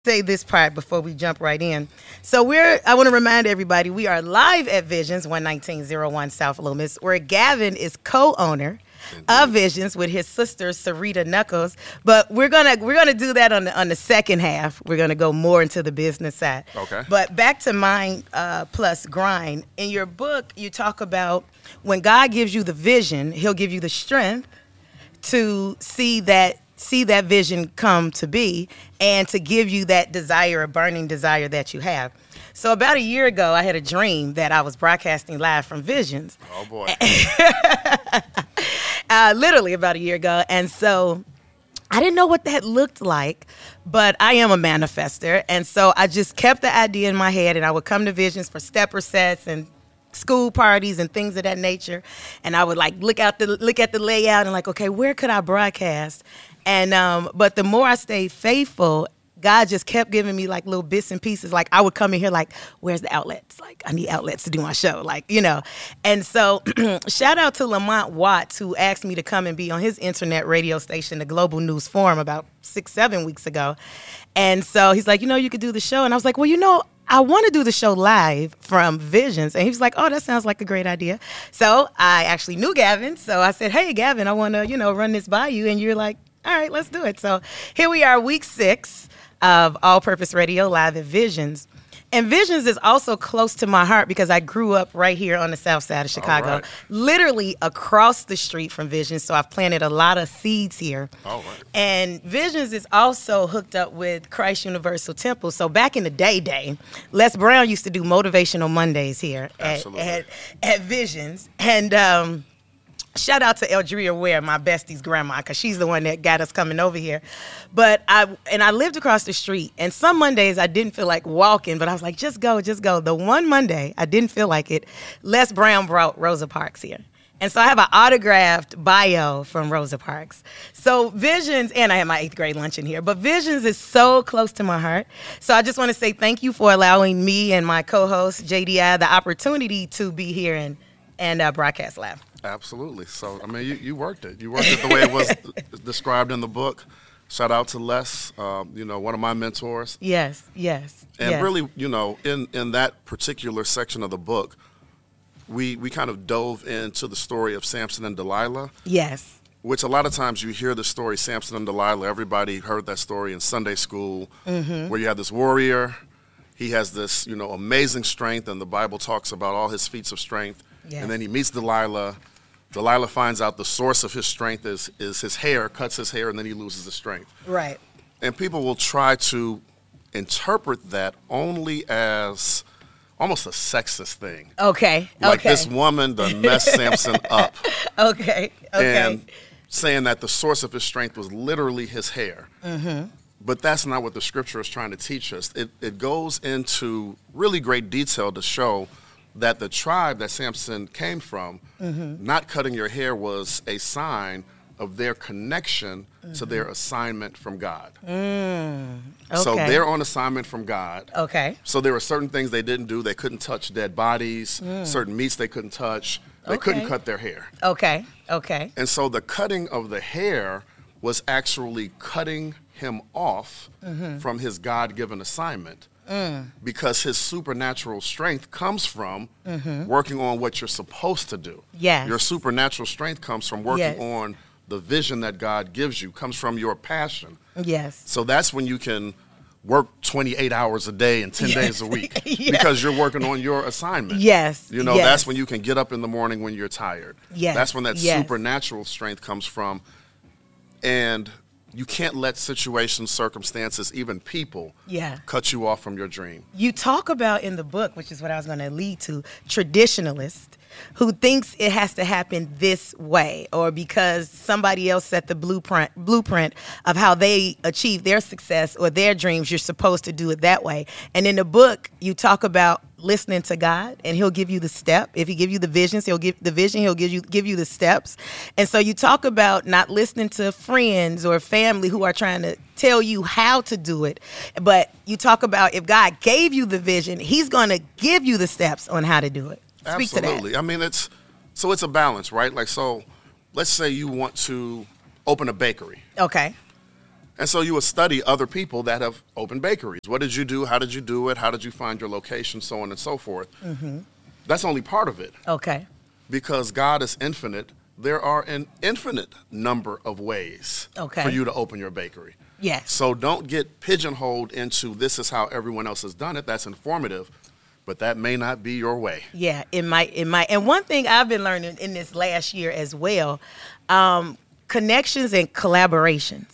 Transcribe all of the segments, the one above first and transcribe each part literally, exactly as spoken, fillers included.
say this part before we jump right in. So we're I want to remind everybody we are live at Visions one nineteen oh one South Loomis, where Gavin is co-owner of Visions with his sister Sarita Knuckles. But we're gonna we're gonna do that on the on the second half. We're gonna go more into the business side. Okay. But back to Mind uh, Plus Grind. In your book, you talk about when God gives you the vision, He'll give you the strength to see that see that vision come to be and to give you that desire, a burning desire that you have. So about a year ago, I had a dream that I was broadcasting live from Visions. Oh, boy. uh, literally about a year ago. And so I didn't know what that looked like, but I am a manifester. And so I just kept the idea in my head, and I would come to Visions for stepper sets and school parties and things of that nature. And I would like look out the look at the layout and like, okay, where could I broadcast? And um, but the more I stayed faithful, God just kept giving me like little bits and pieces. Like I would come in here like, where's the outlets? Like I need outlets to do my show. Like, you know. And so shout out to Lamont Watts, who asked me to come and be on his internet radio station, the Global News Forum, about six, seven weeks ago. And so he's like, you know, you could do the show. And I was like, well, you know, I want to do the show live from Visions. And he was like, oh, that sounds like a great idea. So I actually knew Gavin. So I said, hey, Gavin, I want to, you know, run this by you. And you're like, all right, let's do it. So here we are, week six of All Purpose Radio live at Visions. And Visions is also close to my heart because I grew up right here on the south side of Chicago, right. Literally across the street from Visions. So I've planted a lot of seeds here. All right. And Visions is also hooked up with Christ Universal Temple. So back in the day, day, Les Brown used to do Motivational Mondays here at, at, at Visions. And um, shout out to Eldria Ware, my bestie's grandma, because she's the one that got us coming over here. But I and I lived across the street, and some Mondays I didn't feel like walking, but I was like, just go, just go. The one Monday I didn't feel like it, Les Brown brought Rosa Parks here. And so I have an autographed bio from Rosa Parks. So Visions, and I have my eighth grade luncheon here, but Visions is so close to my heart. So I just want to say thank you for allowing me and my co-host, J D I, the opportunity to be here and, and uh, broadcast live. Absolutely. So, I mean, you, you worked it. You worked it the way it was described in the book. Shout out to Les, um, you know, one of my mentors. Yes, yes. And yes. really, you know, in, in that particular section of the book, we, we kind of dove into the story of Samson and Delilah. Yes. Which a lot of times you hear the story, Samson and Delilah, everybody heard that story in Sunday school, mm-hmm. where you have this warrior, he has this, you know, amazing strength, and the Bible talks about all his feats of strength. Yes. And then he meets Delilah. Delilah finds out the source of his strength is, is his hair, cuts his hair, and then he loses his strength. Right. And people will try to interpret that only as almost a sexist thing. Okay. Like okay. this woman done messed Samson up. Okay. Okay. And saying that the source of his strength was literally his hair. Mm-hmm. But that's not what the scripture is trying to teach us. It, it goes into really great detail to show that the tribe that Samson came from, mm-hmm. not cutting your hair was a sign of their connection mm-hmm. to their assignment from God. Mm, okay. So they're on assignment from God. Okay. So there were certain things they didn't do. They couldn't touch dead bodies, mm. certain meats they couldn't touch. They okay. couldn't cut their hair. Okay, okay. And so the cutting of the hair was actually cutting him off mm-hmm. from his God-given assignment. Mm. Because his supernatural strength comes from mm-hmm. working on what you're supposed to do. Yes. Your supernatural strength comes from working yes. on the vision that God gives you, comes from your passion. Yes. So that's when you can work twenty-eight hours a day and ten yes. days a week yes. because you're working on your assignment. Yes. You know, yes. that's when you can get up in the morning when you're tired. Yes. That's when that yes. supernatural strength comes from. And you can't let situations, circumstances, even people yeah. cut you off from your dream. You talk about in the book, which is what I was going to lead to, traditionalist who thinks it has to happen this way or because somebody else set the blueprint blueprint of how they achieve their success or their dreams, you're supposed to do it that way. And in the book, you talk about listening to God, and he'll give you the step. If he give you the visions, he'll give the vision, he'll give you give you the steps. And so you talk about not listening to friends or family who are trying to tell you how to do it. But you talk about if God gave you the vision, he's going to give you the steps on how to do it. Speak Absolutely. to that. I mean, it's so it's a balance, right? Like, so let's say you want to open a bakery. Okay. And so you would study other people that have opened bakeries. What did you do? How did you do it? How did you find your location? So on and so forth. Mm-hmm. That's only part of it. Okay. Because God is infinite, there are an infinite number of ways okay. for you to open your bakery. Yes. So don't get pigeonholed into this is how everyone else has done it. That's informative, but that may not be your way. Yeah, it might. It might. And one thing I've been learning in this last year as well, um, connections and collaborations.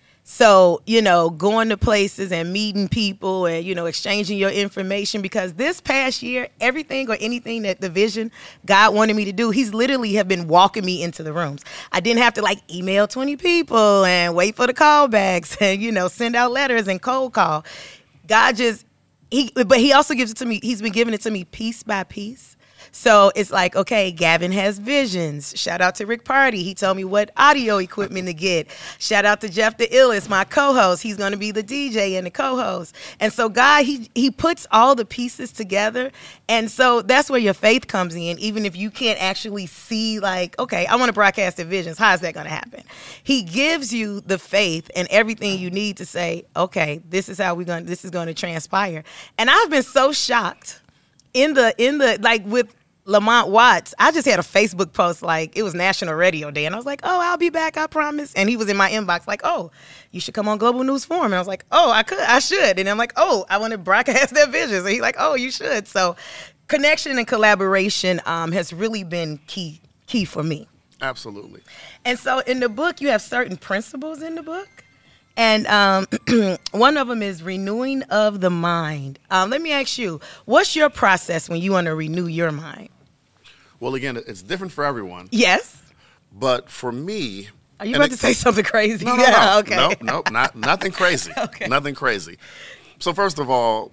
So, you know, going to places and meeting people and, you know, exchanging your information, because this past year, everything or anything that the vision God wanted me to do, he's literally have been walking me into the rooms. I didn't have to like email twenty people and wait for the callbacks and, you know, send out letters and cold call. God just, he, but he also gives it to me. He's been giving it to me piece by piece. So it's like, okay, Gavin has visions. Shout out to Rick Party. He told me what audio equipment to get. Shout out to Jeff the Illest, my co-host. He's going to be the D J and the co-host. And so God, he he puts all the pieces together. And so that's where your faith comes in, even if you can't actually see like, okay, I want to broadcast the visions. How is that going to happen? He gives you the faith and everything you need to say, okay, this is how we're going, this is going to transpire. And I've been so shocked in the, in the, like with Lamont Watts, I just had a Facebook post like it was National Radio Day, and I was like, "Oh, I'll be back, I promise." And he was in my inbox like, "Oh, you should come on Global News Forum." And I was like, "Oh, I could, I should." And I'm like, "Oh, I want to broadcast their visions." And he's like, "Oh, you should." So, connection and collaboration um, has really been key key for me. Absolutely. And so, in the book, you have certain principles in the book. And um, one of them is renewing of the mind. Um, let me ask you, what's your process when you want to renew your mind? Well, again, it's different for everyone. Yes. But for me... Are you about it, to say something crazy? No, no, yeah, no. Okay. No, no, not, nothing crazy. Okay. Nothing crazy. So first of all,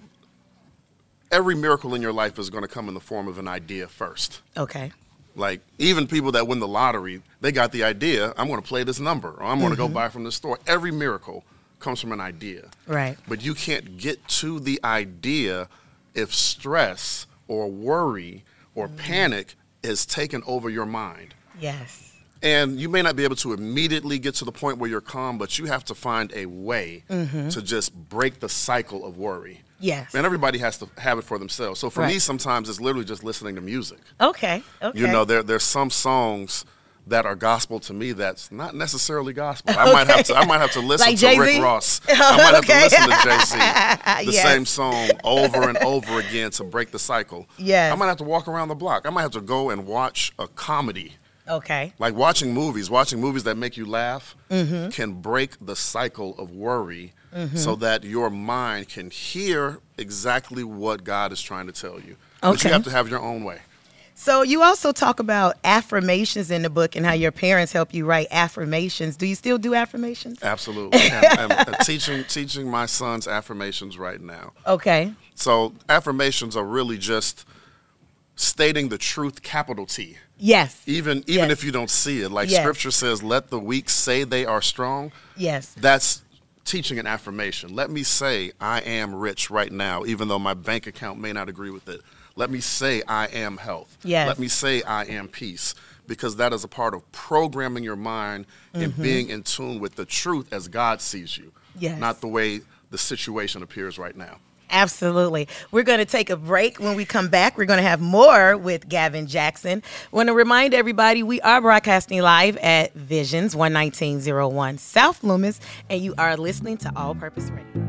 every miracle in your life is going to come in the form of an idea first. Okay. Like, even people that win the lottery, they got the idea, I'm going to play this number, or I'm going to mm-hmm. go buy from the store. Every miracle comes from an idea. Right. But you can't get to the idea if stress or worry or mm-hmm. panic is taken over your mind. Yes. And you may not be able to immediately get to the point where you're calm, but you have to find a way mm-hmm. to just break the cycle of worry. Yes. And everybody has to have it for themselves. So for right. me, sometimes it's literally just listening to music. Okay. Okay. You know, there there's some songs that are gospel to me that's not necessarily gospel. I okay. might have to I might have to listen like to Jay-Z? Rick Ross. I might okay. have to listen to Jay-Z. The yes. same song over and over again to break the cycle. Yes. I might have to walk around the block. I might have to go and watch a comedy. Okay. Like watching movies, watching movies that make you laugh mm-hmm. can break the cycle of worry mm-hmm. so that your mind can hear exactly what God is trying to tell you. Okay. But you have to have your own way. So you also talk about affirmations in the book and how your parents help you write affirmations. Do you still do affirmations? Absolutely. I'm, I'm teaching teaching my sons affirmations right now. Okay. So affirmations are really just stating the truth, capital T. Yes. Even even yes. if you don't see it. Like yes. scripture says, let the weak say they are strong. Yes. That's teaching an affirmation. Let me say I am rich right now, even though my bank account may not agree with it. Let me say I am health. Yes. Let me say I am peace, because that is a part of programming your mind mm-hmm. and being in tune with the truth as God sees you, yes. not the way the situation appears right now. Absolutely. We're going to take a break. When we come back, we're going to have more with Gavin Jackson. I want to remind everybody we are broadcasting live at Visions one nineteen oh one South Loomis, and you are listening to All Purpose Radio.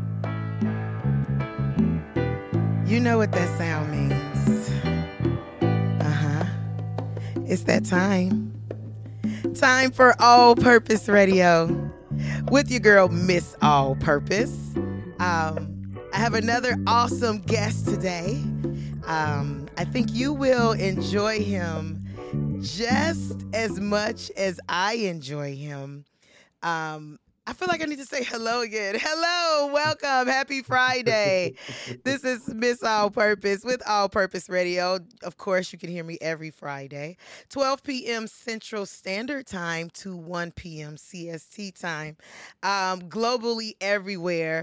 You know what that sound means. Uh-huh. It's that time. Time for All Purpose Radio with your girl, Miss All Purpose. Um... I have another awesome guest today. Um, I think you will enjoy him just as much as I enjoy him. Um, I feel like I need to say hello again. Hello, welcome, happy Friday. This is Miss All Purpose with All Purpose Radio. Of course, you can hear me every Friday, twelve p.m. Central Standard Time to one p.m. C S T time, um, globally everywhere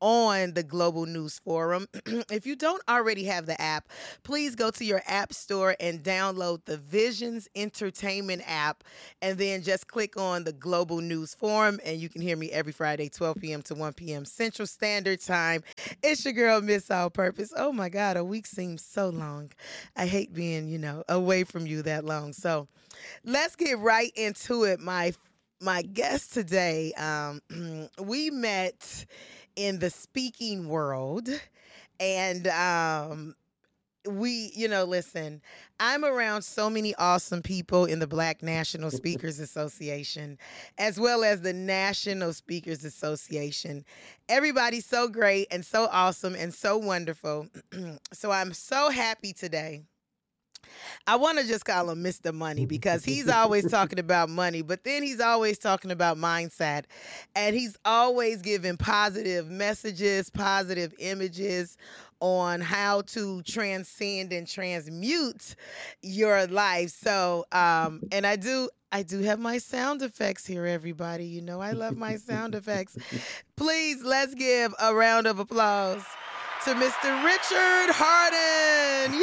on the Global News Forum. If you don't already have the app, please go to your app store and download the Visions Entertainment app, and then just click on the Global News Forum, and you can hear me every Friday, twelve p.m. to one p.m. Central Standard Time. It's your girl, Miss All Purpose. Oh my God, a week seems so long. I hate being, you know, away from you that long. So let's get right into it. My my guest today, um, we met in the speaking world, and um, we, you know, listen, I'm around so many awesome people in the Black National Speakers Association, as well as the National Speakers Association. Everybody's so great and so awesome and so wonderful. So I'm so happy today. I want to just call him Mister Money because he's always talking about money, but then he's always talking about mindset, and he's always giving positive messages, positive images on how to transcend and transmute your life. So, um, and I do, I do have my sound effects here, everybody. You know, I love my sound effects. Please, let's give a round of applause to Mister Richard Harden.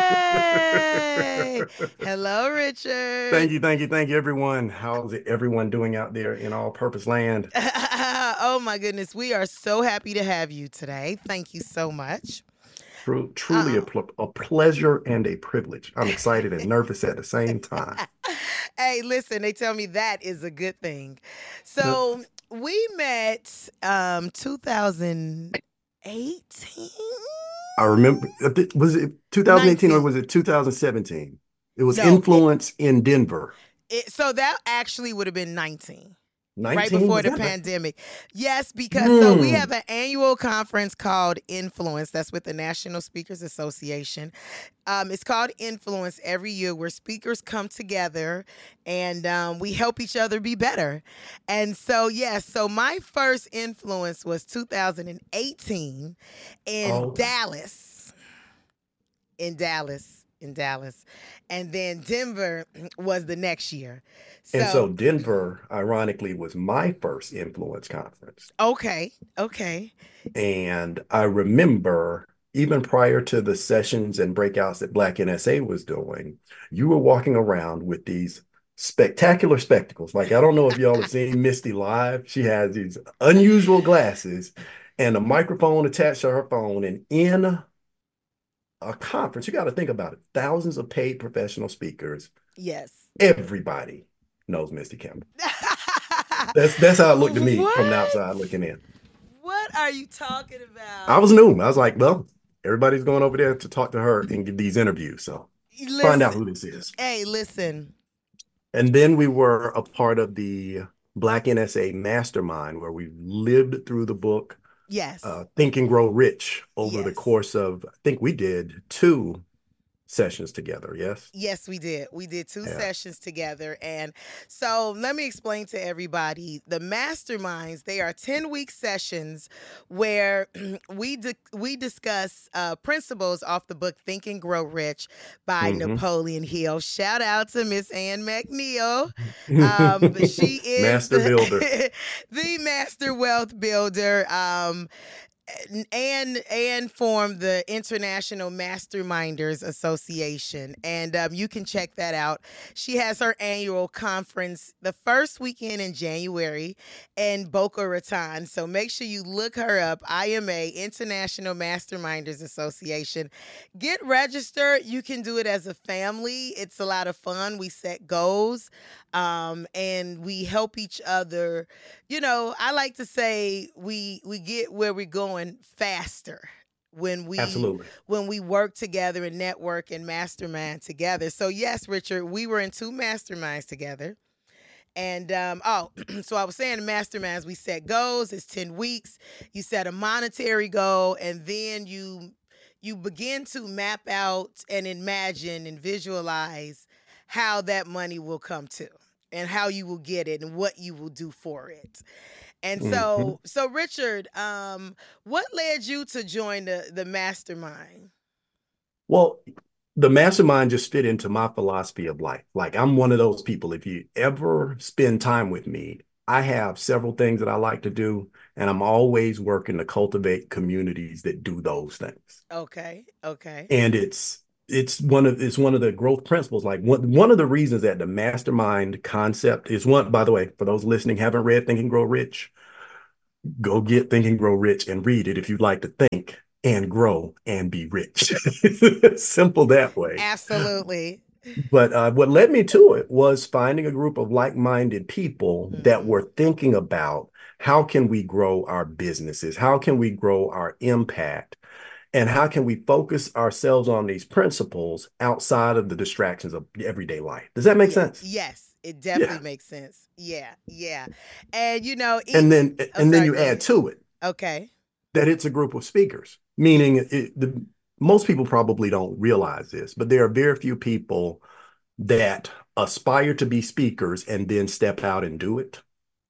Yay! Hello, Richard. Thank you, thank you, thank you, everyone. How's it, everyone doing out there in all purpose land? Oh, my goodness. We are so happy to have you today. Thank you so much. True, truly a, pl- a pleasure and a privilege. I'm excited and nervous at the same time. Hey, listen, they tell me that is a good thing. So we met um, two thousand eighteen. I remember, was it twenty eighteen nineteen. Or was it two thousand seventeen? It was no, Influence it, in Denver. It, so that actually would have been nineteen. nineteen? Right before the pandemic. That? Yes, because mm. so we have an annual conference called Influence. That's with the National Speakers Association. Um, it's called Influence every year, where speakers come together and um, we help each other be better. And so, yes, so my first Influence was two thousand eighteen in oh. Dallas. In Dallas. In Dallas. And then Denver was the next year. So, and so Denver, ironically, was my first Influence conference. Okay. Okay. And I remember even prior to the sessions and breakouts that Black N S A was doing, you were walking around with these spectacular spectacles. Like, I don't know if y'all have seen Misty live. She has these unusual glasses and a microphone attached to her phone. And in a conference, you got to think about it. Thousands of paid professional speakers. Yes. Everybody knows Misty Campbell. that's that's how it looked to me what? From the outside looking in. What are you talking about? I was new. I was like, well, everybody's going over there to talk to her and get these interviews. So listen, find out who this is. Hey, listen. And then we were a part of the Black N S A Mastermind, where we lived through the book. Yes. Uh, Think and Grow Rich over yes. the course of, I think we did two sessions together. Yes. Yes, we did. We did two yeah. sessions together. And so let me explain to everybody, the masterminds, they are ten week sessions where we di- we discuss uh, principles off the book Think and Grow Rich by mm-hmm. Napoleon Hill. Shout out to Miss Ann McNeil. Um, she is master builder, the master wealth builder. Um, and and formed the International Masterminders Association, and um, you can check that out. She has her annual conference the first weekend in January in Boca Raton, so make sure you look her up. I M A, International Masterminders Association. Get registered. You can do it as a family. It's a lot of fun. We set goals, um, and we help each other. You know, I like to say we we get where we're going faster when we Absolutely. when we work together and network and mastermind together. So yes, Richard, we were in two masterminds together. And um, oh, so I was saying the masterminds, we set goals. It's ten weeks. You set a monetary goal, and then you you begin to map out and imagine and visualize how that money will come to and how you will get it and what you will do for it. And so, mm-hmm. so Richard, um, what led you to join the, the mastermind? Well, the mastermind just fit into my philosophy of life. Like, I'm one of those people, if you ever spend time with me, I have several things that I like to do, and I'm always working to cultivate communities that do those things. Okay. Okay. And it's it's one of it's one of the growth principles. Like one one of the reasons that the mastermind concept is one, by the way, for those listening, haven't read Think and Grow Rich, go get Think and Grow Rich and read it if you'd like to think and grow and be rich. Simple that way. Absolutely. But uh, what led me to it was finding a group of like-minded people that Mhm. were thinking about how can we grow our businesses? How can we grow our impact? And how can we focus ourselves on these principles outside of the distractions of everyday life? Does that make Yeah. sense? Yes, it Yeah. definitely makes sense. Yeah. Yeah. And you know, it, And then oh, and then sorry, you go add ahead. to it Okay. that it's a group of speakers, meaning it, the, most people probably don't realize this, but there are very few people that aspire to be speakers and then step out and do it.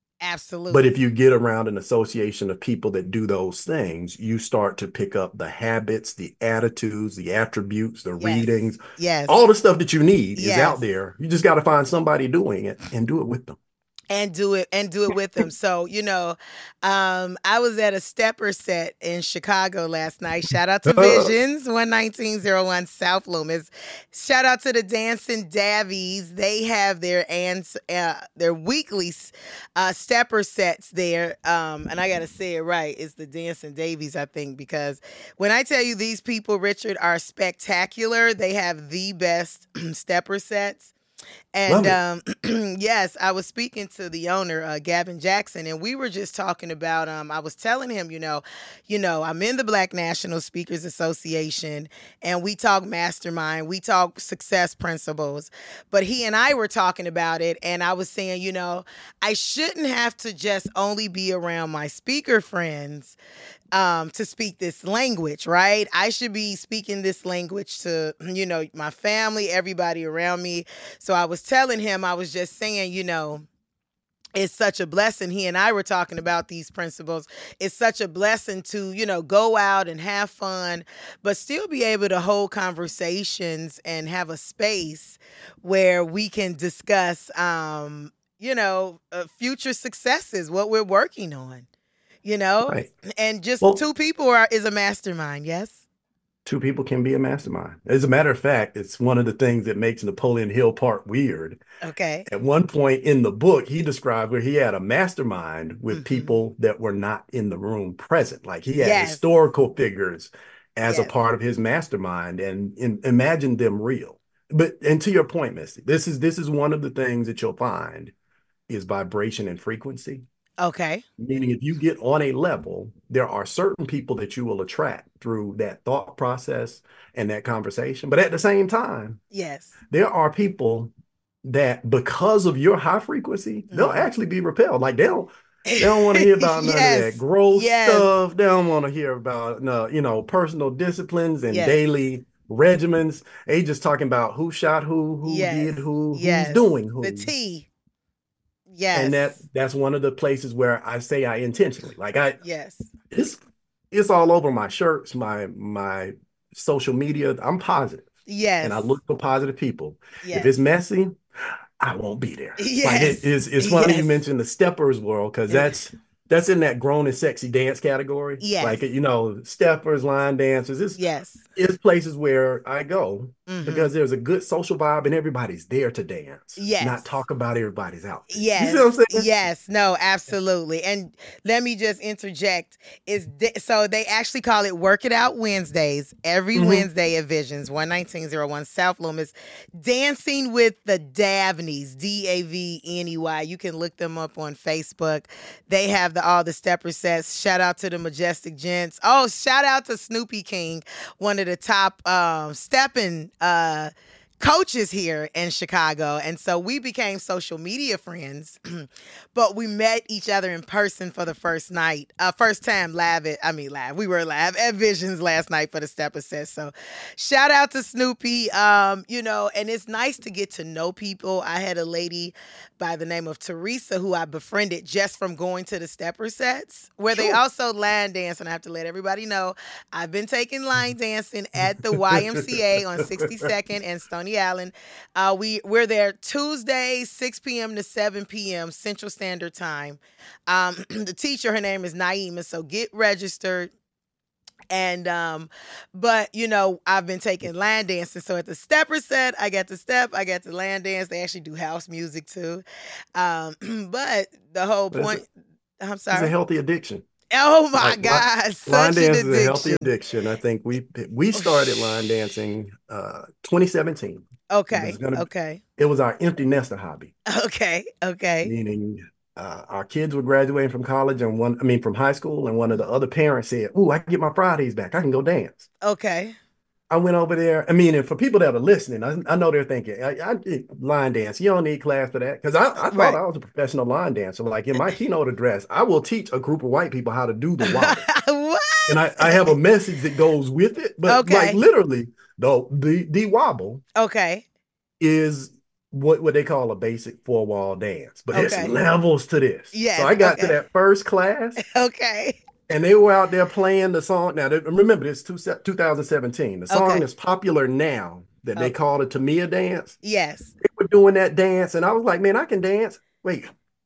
But if Absolutely. you get around an association of people that do those things, you start to pick up the habits, the attitudes, the attributes, the Yes. readings, all Yes. the stuff that you need is out Yes. there. You just got to find somebody doing it and do it with them. And do it and do it with them. So, you know, um, I was at a stepper set in Chicago last night. Shout out to Visions, one nineteen oh one South Loomis. Shout out to the Dancing Davies. They have their ans- uh, their weekly uh, stepper sets there. Um, and I got to say it right. It's the Dancing Davies, I think, because when I tell you these people, Richard, are spectacular, they have the best stepper sets. And Love it. um, yes, I was speaking to the owner, uh, Gavin Jackson, and we were just talking about. Um, I was telling him, you know, you know, I'm in the Black National Speakers Association, and we talk mastermind, we talk success principles. But he and I were talking about it, and I was saying, you know, I shouldn't have to just only be around my speaker friends um, to speak this language, right? I should be speaking this language to, you know, my family, everybody around me. So I was telling him, I was just saying, you know, it's such a blessing. He and I were talking about these principles. It's such a blessing to, you know, go out and have fun, but still be able to hold conversations and have a space where we can discuss, um, you know, uh, future successes, what we're working on, you know, Right. and just Well, two people are is a mastermind. Yes. two people can be a mastermind. As a matter of fact, it's one of the things that makes Napoleon Hill part weird. Okay. At one point in the book, he described where he had a mastermind with Hmm. people that were not in the room present. Like he had Yes. historical figures as a Yes. part of his mastermind and, and imagine them real. But and to your point, Misty, this is this is one of the things that you'll find is vibration and frequency. Okay. Meaning, if you get on a level, there are certain people that you will attract through that thought process and that conversation. But at the same time, Yes. there are people that, because of your high frequency, they'll Hmm. actually be repelled. Like they don't, they don't want to hear about none of that Yes. growth Yes. stuff. They don't want to hear about no, you know, personal disciplines and Yes. daily regimens. They just talking about who shot who, who Yes. did who, who's Yes. doing The who. T. And that Yes. that's one of the places where I say I intentionally, like I, Yes. it's it's all over my shirts, my my social media. I'm positive, and I Yes. look for positive people. If it's Yes. messy, I won't be there. Like it Yes. is. It's funny you Yes. mentioned the steppers world because that's that's in that grown and sexy dance category. Yes. Like you know, steppers, line dancers. It's Yes. it's places where I go Hmm. because there's a good social vibe and everybody's there to dance, Yes. not talk about everybody's outfit. You Yes. see what I'm saying? Yes. No, absolutely. And let me just interject. Is th- so they actually call it Work It Out Wednesdays every Mhm. Wednesday at Visions, one nineteen oh one South Loomis. Dancing with the Davneys, D A V N E Y. You can look them up on Facebook. They have the all the stepper sets. Shout out to the Majestic Gents. Oh, shout out to Snoopy King, one of the top um, stepping uh coaches here in Chicago. And so we became social media friends, but we met each other in person for the first night, uh, first time live at, I mean, live, we were live at Visions last night for the stepper set. So shout out to Snoopy, um, you know, and it's nice to get to know people. I had a lady by the name of Teresa who I befriended just from going to the stepper sets where they Sure. also line dance. And I have to let everybody know I've been taking line dancing at the Y M C A on sixty-second and Stony Coney Island. Uh, we we're there Tuesday, six p.m. to seven p.m. Central Standard Time. Um, the teacher, her name is Naima, so get registered. And um, but you know, I've been taking line dancing. So at the stepper set, I got to step, I got to line dance. They actually do house music too. Um, but the whole But it's point, a, I'm it's a sorry. healthy addiction. Oh my Like li- God, line such an dance is a healthy addiction. addiction. I think we we started line dancing uh twenty seventeen. It was Okay, gonna okay, it was our empty nester hobby, okay, okay, meaning uh, our kids were graduating from college and one, I mean, from high school, and one of the other parents said, "Ooh, I can get my Fridays back. I can go dance." okay. I went over there. I mean, and for people that are listening, I, I know they're thinking, I, I did line dance. You don't need class for that. Because I, I thought Right. I was a professional line dancer. Like in my keynote address, I will teach a group of white people how to do the wobble. What? And I, I have a message that goes with it. But like Okay, literally, the the, the wobble okay, is what, what they call a basic four wall dance. But it's okay. levels to this. So Yes, I got to okay, that first class. okay, And they were out there playing the song. Now, they- remember, this two, two thousand seventeen. The song okay. is popular now that they Okay. call the Tamia dance. Yes. They were doing that dance, and I was like, man, I can dance. Wait,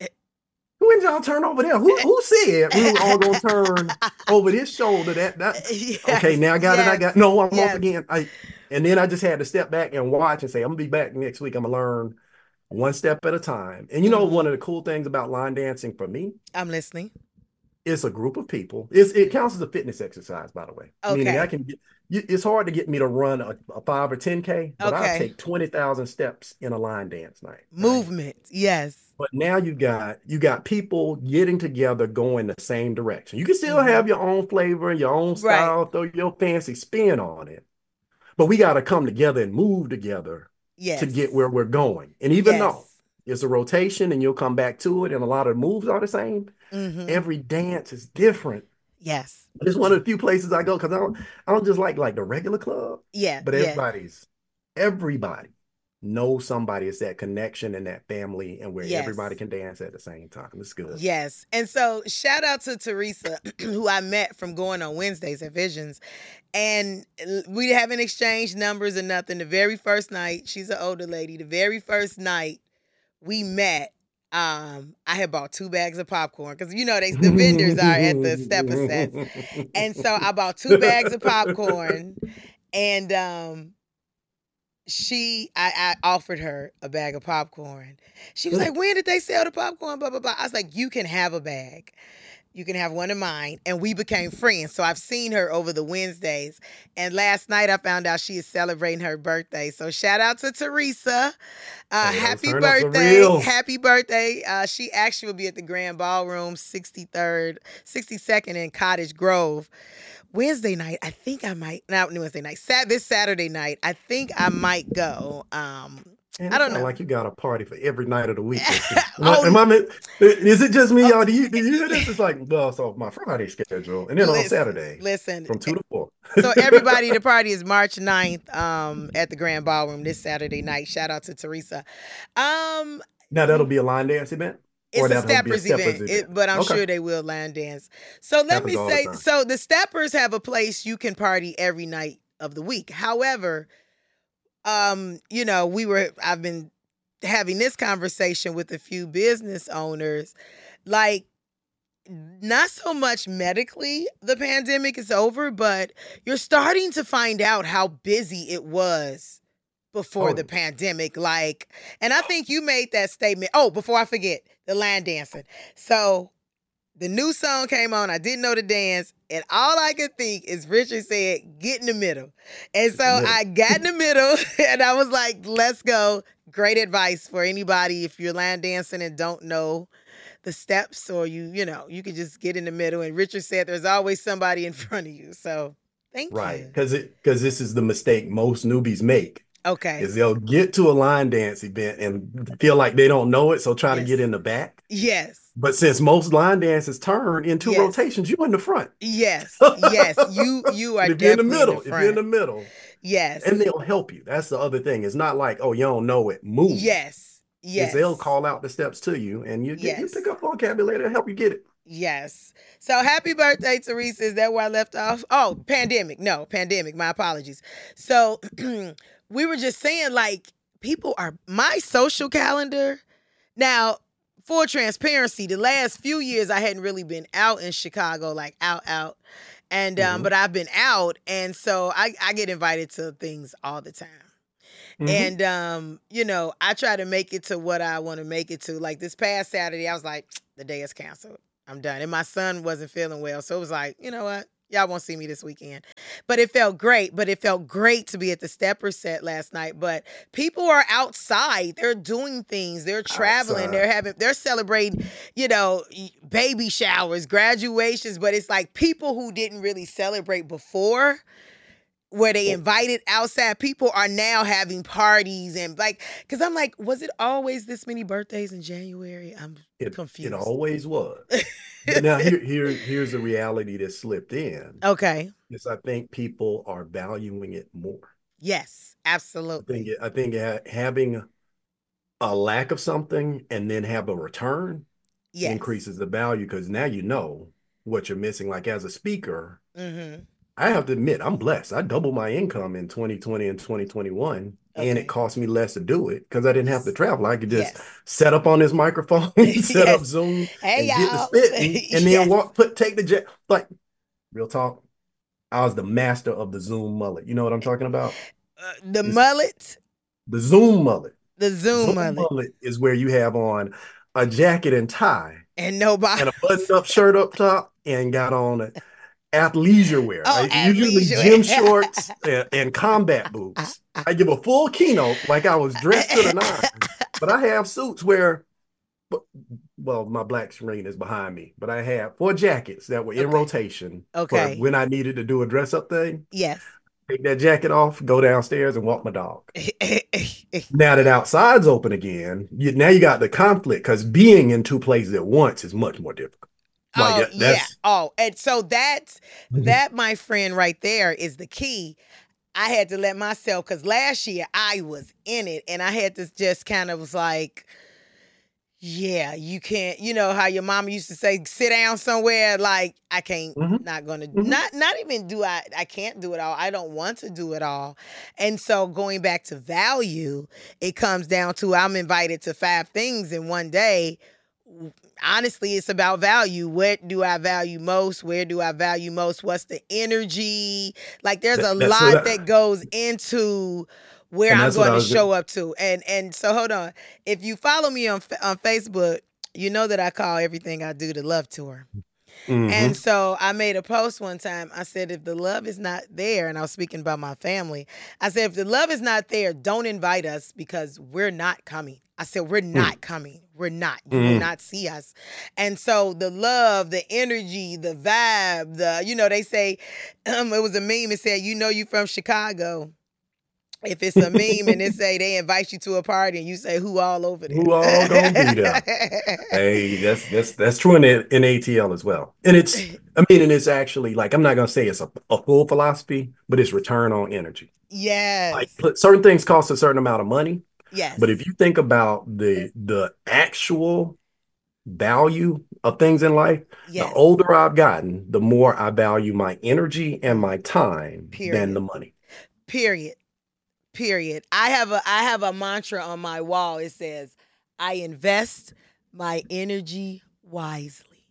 who did y'all turn over there? Who who said we were all gonna turn over this shoulder? That that okay, Yes, now I got it. I yes, got no. I'm off yes. again. I and then I just had to step back and watch and say, I'm gonna be back next week. I'm gonna learn one step at a time. And you know, hmm one of the cool things about line dancing for me, I'm listening. it's a group of people. It's, it counts as a fitness exercise, by the way. Meaning I Okay, can get, you- it's hard to get me to run a, a five or ten K, but I'll okay. take twenty thousand steps in a line dance night, right? Movement. Yes. But now you got, you got people getting together going the same direction. You can still hmm have your own flavor and your own Right. style, throw your fancy spin on it. But we got to come together and move together to get Yes. where we're going. And even though Yes. it's a rotation and you'll come back to it and a lot of moves are the same, hmm every dance is different. Yes. It's one of the few places I go because I don't, I don't just like like the regular club, Yeah. but Yeah. everybody's everybody knows somebody. It's that connection and that family, and where everybody Yes. can dance at the same time. It's good. Yes. And so shout out to Teresa, who I met from going on Wednesdays at Visions. And l- we haven't exchanged numbers or nothing. The very first night, she's an older lady. The very first night we met, um, I had bought two bags of popcorn because you know they the vendors are at the stepper sets. And so I bought two bags of popcorn, and um she I, I offered her a bag of popcorn. She was like, when did they sell the popcorn? Blah blah blah. I was like, you can have a bag. You can have one of mine. And we became friends. So I've seen her over the Wednesdays. And last night I found out she is celebrating her birthday. So shout out to Teresa. Uh, Hey, those happy turn-ups are birthday. real. Happy birthday. Uh, she actually will be at the Grand Ballroom, sixty-third, sixty-second in Cottage Grove. Wednesday night, I think I might, not Wednesday night, Sat this Saturday night, I think I might go. Um, And I it don't sound know. like you got a party for every night of the week. Am I, Oh, am I mi- is it just me, y'all? Do you, do you hear this? It's like, well, so my Friday schedule, and then on listen, Saturday listen. from two to four. So everybody, the party is March ninth um, at the Grand Ballroom this Saturday night. Shout out to Teresa. Um, Now that'll be a line dance event, or It's a that'll be a steppers steppers event, event. it, but I'm Okay, sure they will line dance. So let happens me all the say, time. so the steppers have a place you can party every night of the week. However, um, you know, we were, I've been having this conversation with a few business owners, like, not so much medically the pandemic is over, but you're starting to find out how busy it was before Oh, the pandemic. Like, and I think you made that statement. Oh, before I forget, the line dancing. So the new song came on. I didn't know the dance. And all I could think is Richard said, get in the middle. And it's so the middle. I got in the middle and I was like, let's go. Great advice for anybody if you're line dancing and don't know the steps, or you, you know, you could just get in the middle. And Richard said there's always somebody in front of you. So thank Right, you. because it because this is the mistake most newbies make, Okay. is they'll get to a line dance event and feel like they don't know it, so try to get Yes. in the back. Yes. But since most line dances turn in two Yes. rotations, you're in the front. Yes. Yes. You you are And if you're in the definitely middle, in the if you're in front. the middle, Yes. and they'll help you. That's the other thing. It's not like, oh, you don't know it, move. Yes. Is they'll Yes. call out the steps to you, and you get you Yes. pick up vocabulary to help you get it. Yes. So happy birthday, Teresa. Is that where I left off? Oh, pandemic. No, pandemic. My apologies. So we were just saying, like, people are my social calendar. Now, full transparency, the last few years I hadn't really been out in Chicago, like out, out. And um, Mm-hmm. but I've been out, and so I, I get invited to things all the time. Mm-hmm. And um, you know, I try to make it to what I want to make it to. Like this past Saturday, I was like, the day is canceled. I'm done. And my son wasn't feeling well. So it was like, you know what? Y'all won't see me this weekend. But it felt great. But it felt great to be at the Stepper set last night. But people are outside. They're doing things. They're traveling. Outside. They're having, they're celebrating, you know, baby showers, graduations. But it's like people who didn't really celebrate before, where they invited outside people, are now having parties. And like, because I'm like, was it always this many birthdays in January? I'm It, confused. it always was. But now here, here, here's a reality that slipped in. Okay. Is I think people are valuing it more. Yes, I absolutely. think, it- I think ha- having a lack of something and then have a return Yes. increases the value, because now you know what you're missing. Like as a speaker, Mm-hmm. I have to admit, I'm blessed. I doubled my income in twenty twenty and twenty twenty-one, and Okay. it cost me less to do it because I didn't have to travel. I could just Yes. set up on this microphone, set up Yes. Zoom, Hey, and get to y'all. spitting, and then Yes. walk, put, take the jet. Like, real talk, I was the master of the Zoom mullet. You know what I'm talking about? Uh, the This- mullet, The Zoom mullet. the Zoom, Zoom mullet, mullet is where you have on a jacket and tie and nobody. and a button-up shirt up top and got on a athleisure wear. Oh, I, usually athleisure gym wear. shorts and, and combat boots. I give a full keynote like I was dressed to the nines, but I have suits where, but- well, my black screen is behind me, but I have four jackets that were in Okay. rotation Okay. for when I needed to do a dress-up thing. Yes. Take that jacket off, go downstairs and walk my dog. Now that outside's open again, you, now you got the conflict, because being in two places at once is much more difficult. Like, Oh, that- yeah. that's Oh, and so that's, Mhm. that, my friend, right there is the key. I had to let myself, because last year I was in it, and I had to just kind of was like, yeah, you can't, you know how your mama used to say, sit down somewhere. Like, I can't, Mhm. not gonna, Mhm. not, not even do I, I can't do it all. I don't want to do it all. And so going back to value, it comes down to, I'm invited to five things in one day. Honestly, it's about value. What do I value most? Where do I value most? What's the energy? Like, there's That- a that's lot what I- that goes into where And I'm that's what going I to was show up to. And and so hold on. If you follow me on Fa- on Facebook, you know that I call everything I do the love tour. Mhm. And so I made a post one time. I said, if the love is not there, and I was speaking about my family, I said, if the love is not there, don't invite us, because we're not coming. I said, we're not coming. We're not. You will Mm. not see us. And so the love, the energy, the vibe, the, you know, they say, um, it was a meme. It said, you know, you from Chicago. If it's a meme and it say they invite you to a party and you say, who all over there? Who all gonna be there? Hey, that's that's that's true in in A T L as well. And it's, I mean, and it's actually, like, I'm not gonna say it's a, a full philosophy, but it's return on energy. Yes. Like, put- certain things cost a certain amount of money, Yes. but if you think about the the actual value of things in life, yes. the older I've gotten, the more I value my energy and my time Period. than the money. Period. Period. I have a I have a mantra on my wall. It says, I invest my energy wisely.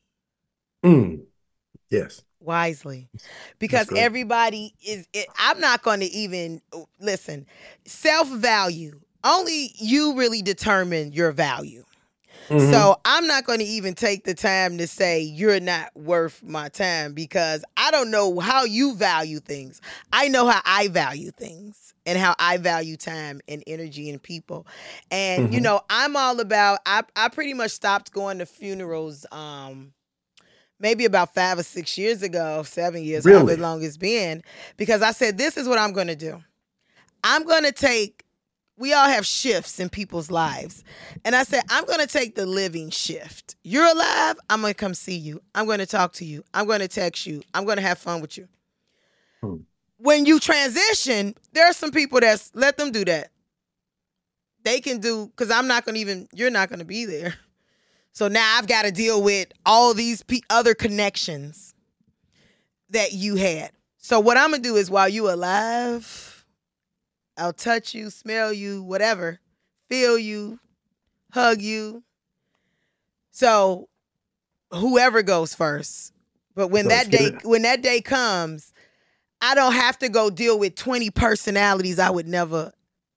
Mm. Yes. Wisely. Because good. everybody is it, I'm not going to even listen. Self-value. Only you really determine your value. Mhm. So I'm not going to even take the time to say you're not worth my time, because I don't know how you value things. I know how I value things and how I value time and energy and people. And, you Mhm. know, I'm all about, I, I pretty much stopped going to funerals um, maybe about five or six years ago, seven years, Really? however long it's been, because I said, this is what I'm going to do. I'm going to take, we all have shifts in people's lives. And I said, I'm going to take the living shift. You're alive. I'm going to come see you. I'm going to talk to you. I'm going to text you. I'm going to have fun with you. Hmm. When you transition, there are some people that's, let them do that. They can do, because I'm not going to even, you're not going to be there. So now I've got to deal with all these p- other connections that you had. So what I'm going to do is while you alive, I'll touch you, smell you, whatever, feel you, hug you. So whoever goes first. But when Let's that get day it. when that day comes, I don't have to go deal with twenty personalities I would never.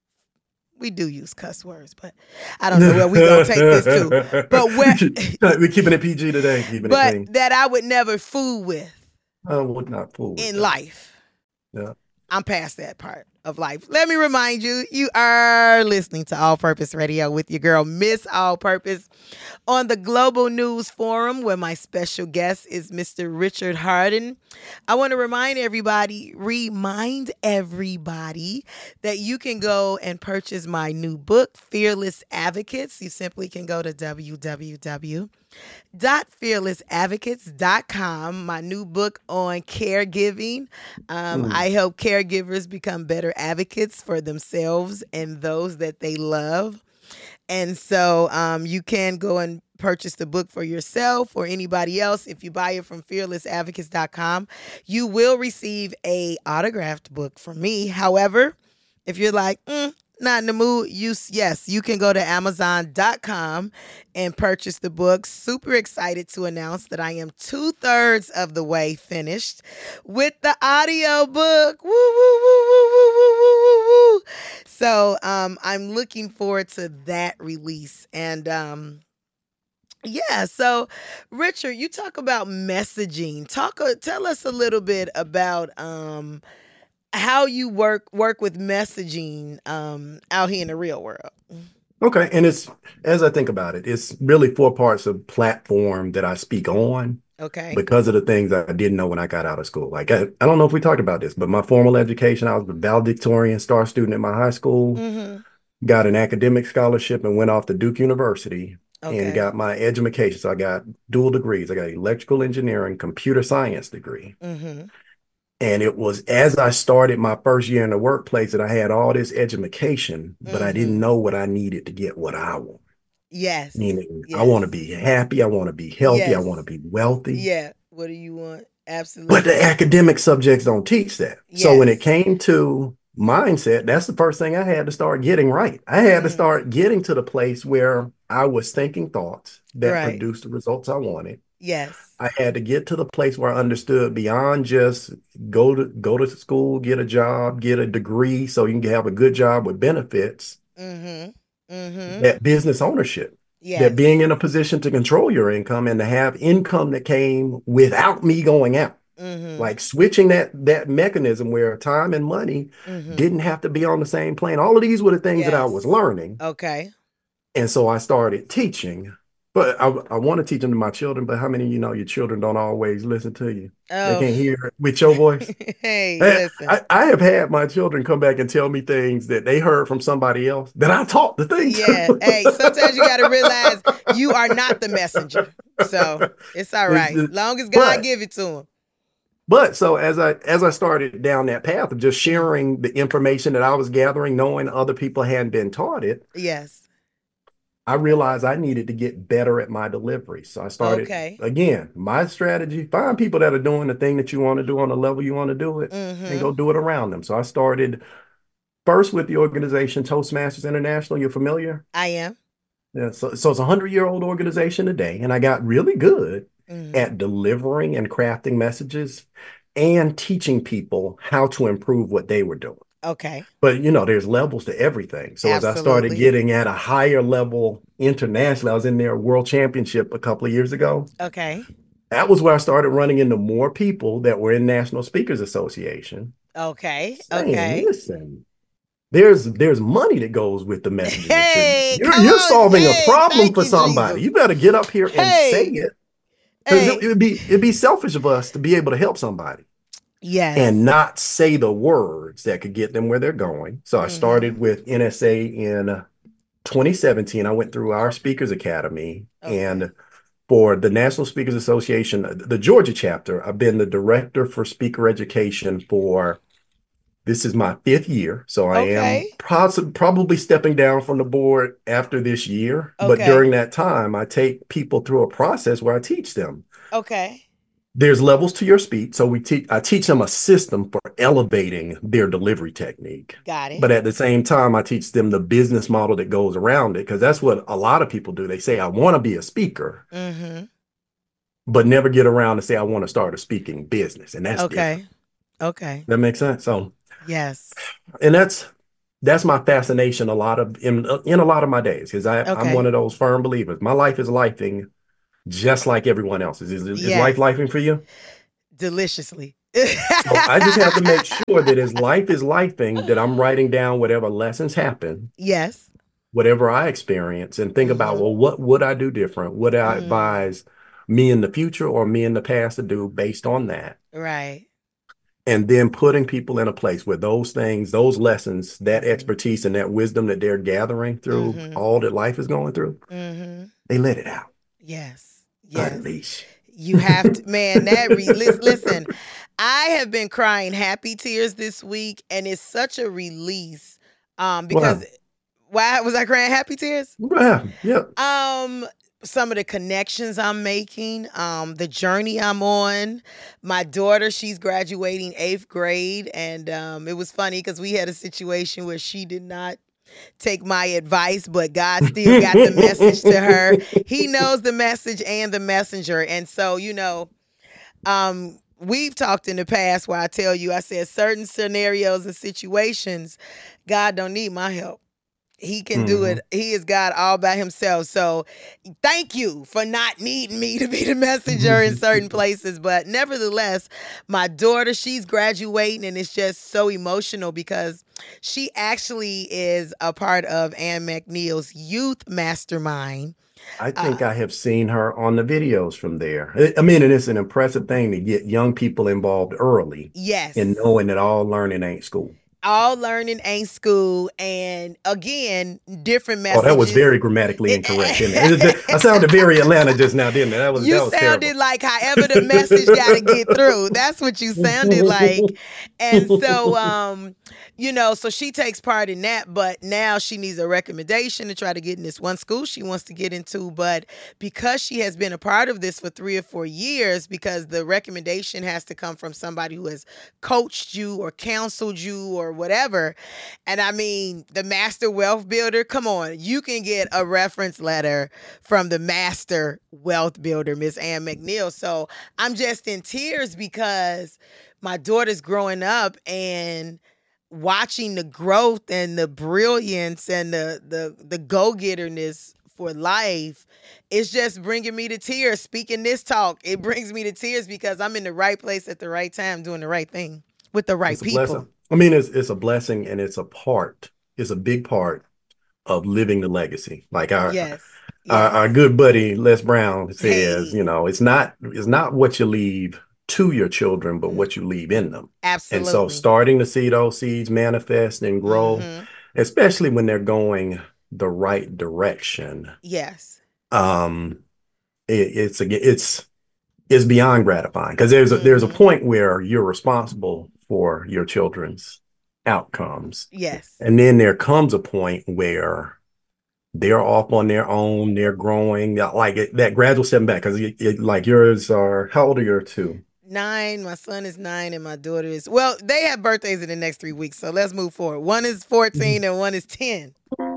We do use cuss words, but I don't know where we gonna take this to. But where, We're keeping it P G today, keeping it but clean. that I would never fool with I would not fool with in that. life. Yeah. I'm past that part of life. Let me remind you, you are listening to All Purpose Radio with your girl, Miss All Purpose, on the Global News Forum, where my special guest is Mister Richard Harden. I want to remind everybody, remind everybody that you can go and purchase my new book, Fearless Advocates. You simply can go to w w w dot fearless advocates dot com. My new book on caregiving. Um, Mm. I help caregivers become better advocates for themselves and those that they love. And so um, you can go and purchase the book for yourself or anybody else. If you buy it from fearless advocates dot com, you will receive a autographed book from me. However, if you're like, mm, not in the mood, you, yes, you can go to amazon dot com and purchase the book. Super excited to announce that I am two thirds of the way finished with the audio book. Woo, woo, woo, woo, woo, woo, woo, woo, woo. So um, I'm looking forward to that release. And um, yeah, so Richard, you talk about messaging. Talk, uh, tell us a little bit about um, how you work work with messaging um, out here in the real world. Okay. And it's, as I think about it, it's really four parts of platform that I speak on Okay. because of the things I didn't know when I got out of school. Like, I, I don't know if we talked about this, but my formal education, I was a valedictorian star student at my high school, Mm-hmm. got an academic scholarship and went off to Duke University Okay. and got my education. So I got dual degrees. I got electrical engineering, computer science degree. Mm-hmm. And it was as I started my first year in the workplace that I had all this education, but I didn't Mhm. know what I needed to get what I want. Yes. Meaning, I Yes. want to be happy, I want to be healthy, I Yes. want to be wealthy. Yeah. What do you want? Absolutely. But the academic subjects don't teach that. So when it Yes. came to mindset, that's the first thing I had to start getting right. I had to Mhm. start getting to the place where I was thinking thoughts that Right. produced the results I wanted. Yes. I had to get to the place where I understood beyond just go to go to school, get a job, get a degree so you can have a good job with benefits, Mm-hmm. Mm-hmm. that business ownership, Yes. that being in a position to control your income and to have income that came without me going out. Mm-hmm. Like switching that that mechanism where time and money Mm-hmm. didn't have to be on the same plane. All of these were the things that I Yes. was learning. Okay. And so I started teaching. But I, I want to teach them to my children, but how many of you know your children don't always listen to you? They Oh. can't hear it with your voice. Hey, Hey, listen. I, I have had my children come back and tell me things that they heard from somebody else that I taught the thing Yeah. to. Hey, sometimes you got to realize you are not the messenger. So it's all It's right. just- Long as God but- give it to him. But so as I as I started down that path of just sharing the information that I was gathering, knowing other people hadn't been taught it, Yes. I realized I needed to get better at my delivery. So I started, Okay. again, my strategy, find people that are doing the thing that you want to do on the level you want to do it and Mm-hmm. go do it around them. So I started first with the organization Toastmasters International. You're familiar? I am. Yeah, so, so it's a hundred-year-old organization today, and I got really good Mm-hmm. at delivering and crafting messages and teaching people how to improve what they were doing. Okay. But you know, there's levels to everything. So as I started Absolutely. getting at a higher level internationally, I was in their world championship a couple of years ago. Okay. That was where I started running into more people that were in National Speakers Association. Okay. Saying, Okay. listen, there's there's money that goes with the messaging. that Hey, you're, come you're, you're on. solving Hey, a problem thank for you, somebody. Jesus. You better get up here and Hey. say it. Because Hey. it, it would be it'd be selfish of us to be able to help somebody Yes. and not say the words that could get them where they're going. So I Mhm. started with N S A in twenty seventeen. I went through our Speakers Academy, Okay. and for the National Speakers Association, the Georgia chapter, I've been the director for speaker education for This is my fifth year, so I am Okay. pos- probably stepping down from the board after this year. But Okay. during that time, I take people through a process where I teach them. Okay. There's levels to your speech, so we teach. I teach them a system for elevating their delivery technique. Got it. But at the same time, I teach them the business model that goes around it, because that's what a lot of people do. They say, "I want to be a speaker," Mm-hmm. but never get around to say, "I want to start a speaking business," and that's different. Okay. Okay. That makes sense. So. Yes. And that's that's my fascination a lot of in in a lot of my days, because I I'm one Okay. of those firm believers. My life is lifing just like everyone else's. Is, is life Yes. lifing for you? Deliciously. So I just have to make sure that as life is lifing, that I'm writing down whatever lessons happen, Yes. whatever I experience, and think about, Mm-hmm. well, what would I do different? Would I Mm. advise me in the future or me in the past to do based on that? Right. And then putting people in a place where those things, those lessons, that Mm-hmm. expertise and that wisdom that they're gathering through Mm-hmm. all that life is going through, Mm-hmm. they let it out, Yes. Yes. unleash. You have to, man, that re lis- listen, I have been crying happy tears this week, and it's such a release. Um, because Wow. why was I crying happy tears? Yeah. Yeah. Um, some of the connections I'm making, um, the journey I'm on. My daughter, she's graduating eighth grade, and um, it was funny because we had a situation where she did not take my advice, but God still got the message to her. He knows the message and the messenger, and so you know, um. We've talked in the past where I tell you, I said certain scenarios and situations, God don't need my help. He can do Mhm. it. He is God all by himself. So thank you for not needing me to be the messenger in certain places. But nevertheless, my daughter, she's graduating, and it's just so emotional because she actually is a part of Ann McNeil's youth mastermind. I Uh, think I have seen her on the videos from there. I I mean, and it's an impressive thing to get young people involved early and yes. knowing that all learning ain't school. All learning ain't school. And again, different Oh, that was messages. very grammatically incorrect, didn't it? It- I sounded very Atlanta just now, didn't it? That was that You was terrible. sounded like however the message got to get through. That's what you sounded like. And so, um, you know, so she takes part in that, but now she needs a recommendation to try to get in this one school she wants to get into. But because she has been a part of this for three or four years, because the recommendation has to come from somebody who has coached you or counseled you or whatever. And I mean, the master wealth builder, come on, you can get a reference letter from the master wealth builder, Miss Ann McNeil. So I'm just in tears because my daughter's growing up and watching the growth and the brilliance and the the the go-getterness for life. It's just bringing me to tears. Speaking this talk, it brings me to tears because I'm in the right place at the right time doing the right thing with the right It's a blessing. people. I mean, it's it's a blessing, and it's a part, it's a big part of living the legacy. Like our Yes. our, Yes. our good buddy Les Brown says, you Hey. know, it's not it's not what you leave to your children, but Mm, what you leave in them. And so absolutely. starting to see those seeds manifest and grow, Mm-hmm. especially when they're going the right direction, Yes. um, it, it's a, it's it's beyond gratifying, because there's a there's a Mm-hmm. point where you're responsible for your children's outcomes. Yes. And then there comes a point where they're off on their own, they're growing, like it, that gradual step back. Because like yours are, how old are your two? Nine. My son is nine, and my daughter is, well, they have birthdays in the next three weeks. So let's move forward. One is fourteen and one is ten.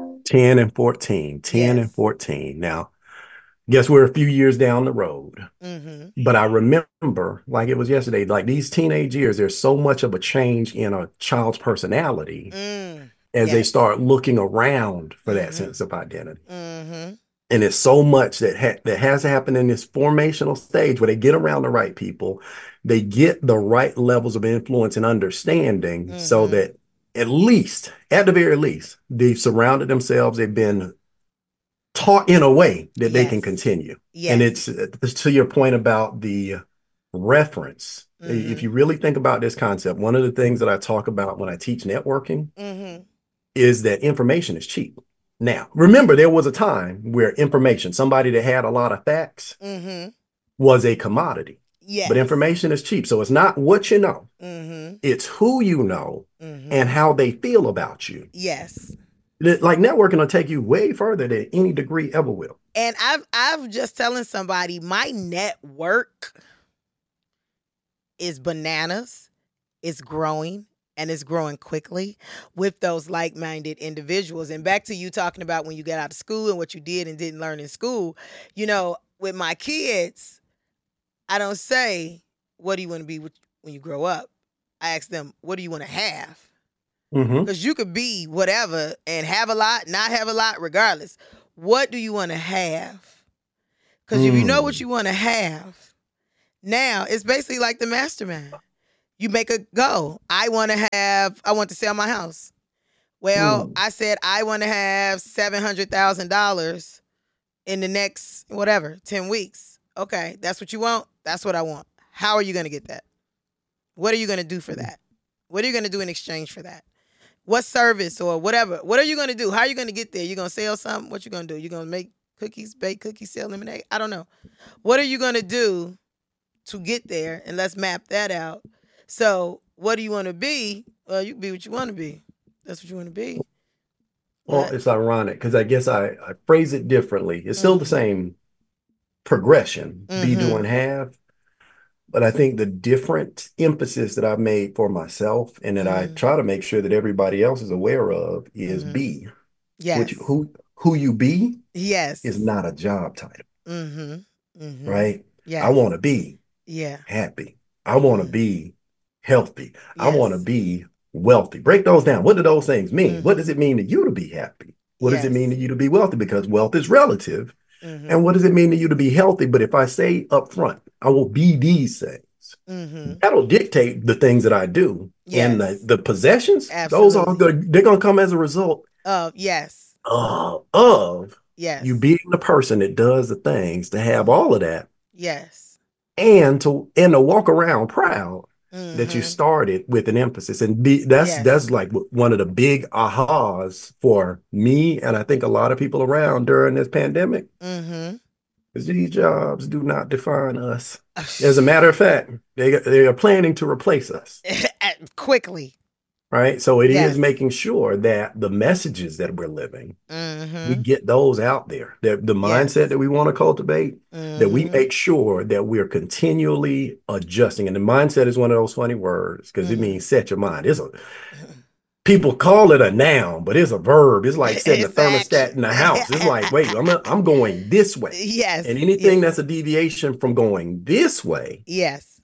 ten and fourteen, ten and Yes. fourteen. Now, guess we're a few years down the road. Mm-hmm. But I remember, like it was yesterday, like these teenage years, there's so much of a change in a child's personality Mm. as they Yes. start looking around for that Mm-hmm. sense of identity. Mm-hmm. And it's so much that ha- that has to happen in this formational stage where they get around the right people, they get the right levels of influence and understanding, so Mm-hmm. that at least, at the very least, they've surrounded themselves, they've been taught in a way that they can Yes. continue. And Yes. it's uh, to your point about the reference. If Mm-hmm. you really think about this concept, one of the things that I talk about when I teach networking Mm-hmm. is that information is cheap. Now, remember, there was a time where information, somebody that had a lot of facts, Mm-hmm. was a commodity. Yes. But information is cheap. So it's not what you know. Mm-hmm. It's who you know Mm-hmm. and how they feel about you. Yes. Like networking will take you way further than any degree ever will. And I've I've just telling somebody my network is bananas. It's growing and it's growing quickly with those like-minded individuals. And back to you talking about when you got out of school and what you did and didn't learn in school, you know, with my kids, I don't say, what do you want to be when you grow up? I ask them, what do you want to have? Mm-hmm. Because you could be whatever and have a lot, not have a lot, regardless. What do you want to have? Because if you know what you want to have, now it's basically like the mastermind. You make a goal. I want to have, I want to sell my house. Well, Mm. I said I want to have seven hundred thousand dollars in the next, whatever, ten weeks. Okay, that's what you want? That's what I want. How are you going to get that? What are you going to do for that? What are you going to do in exchange for that? What service or whatever? What are you going to do? How are you going to get there? You going to sell something? What you going to do? You going to make cookies, bake cookies, sell lemonade? I don't know. What are you going to do to get there? And let's map that out. So what do you want to be? Well, you be what you want to be. That's what you want to be. Well, But, it's ironic because I guess I, I phrase it differently. It's still Mhm. the same progression, be, Mhm. do, and have. But I think the different emphasis that I've made for myself and that I Mhm. try to make sure that everybody else is aware of is Mhm. be. yes. Which who who you be yes. is not a job title, Mhm. Mhm. right? Yes. I want to be Yeah. happy. I want to Mhm. be healthy. I Yes. want to be wealthy. Break those down. What do those things mean? What Mhm. does it mean to you to be happy? What does it mean to Yes. you to be wealthy? Because wealth is relative. Mhm. And what does it mean to you to be healthy? But if I say up front, I will be these things, Mhm. that'll dictate the things that I do. And the, Yes. the possessions, those are Absolutely. good. They're going to come as a result Oh, yes. of, of Yes. you being the person that does the things to have all of that Yes. and to and to walk around proud that you Mhm. started with an emphasis. And be that's Yes. that's like one of the big ahas for me and I think a lot of people around during this pandemic. Mhm. Because these jobs do not define us. As a matter of fact, they, they are planning to replace us, Quickly. right? So it is Yes. making sure that the messages that we're living, we Mhm. get those out there. That the Yes. mindset that we want to cultivate, that we Mhm. make sure that we're continually adjusting. And the mindset is one of those funny words because it Mhm. means set your mind. It's a people call it a noun, but it's a verb. It's like setting a It's thermostat action. in the house. It's like, wait, I'm a, I'm going this way. Yes. And anything Yes. that's a deviation from going this way, Yes.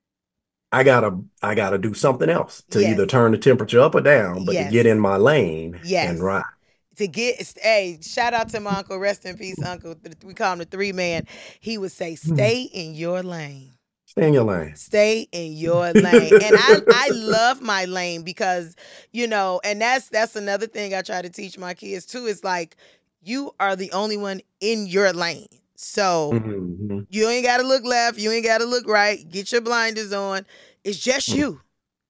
I gotta I gotta do something else to Yes. either turn the temperature up or down, but to Yes. get in my lane Yes. and ride. To get, hey, shout out to my uncle, rest in peace, uncle. We call him the three man. He would say, "Stay in your lane. Stay in your lane. Stay in your lane." And I, I love my lane because, you know, and that's that's another thing I try to teach my kids too. Is like, you are the only one in your lane. So Mhm. you ain't got to look left. You ain't got to look right. Get your blinders on. It's just you.